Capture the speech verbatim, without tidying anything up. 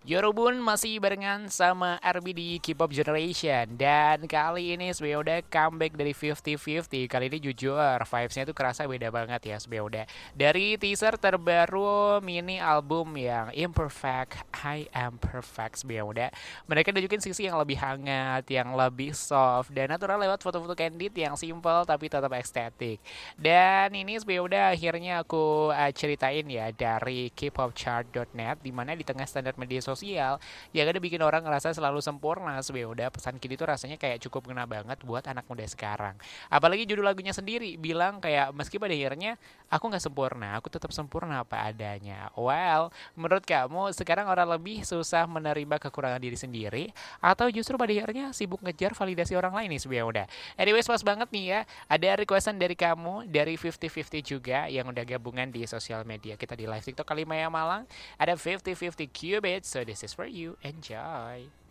Yorobun masih barengan sama R B di K-pop Generation. Dan kali ini sebenarnya udah comeback dari lima puluh lima puluh. Kali ini jujur vibes-nya tuh kerasa beda banget ya sebenarnya udah. Dari teaser terbaru mini album yang Imperfect, I Am Perfect sebenarnya udah. Mereka nunjukin sisi yang lebih hangat, yang lebih soft dan natural lewat foto-foto candid yang simple tapi tetap estetik. Dan ini sebenarnya udah akhirnya aku uh, ceritain ya dari k pop chart dot net, di mana di tengah standar media sosial yang ada bikin orang ngerasa selalu sempurna. Sebenarnya udah pesan kini tuh rasanya kayak cukup ngena banget buat anak muda sekarang. Apalagi judul lagunya sendiri bilang kayak meski pada akhirnya aku nggak sempurna, aku tetap sempurna apa adanya. Well, menurut kamu sekarang orang lebih susah menerima kekurangan diri sendiri atau justru pada akhirnya sibuk ngejar validasi orang lain nih sebenarnya udah. Anyways, pas banget nih ya. Ada requestan dari kamu dari lima puluh lima puluh juga yang udah gabungan di sosial media kita di live TikTok kali Maya Malang. Ada lima puluh lima puluh Qubits, so this is for you. Enjoy.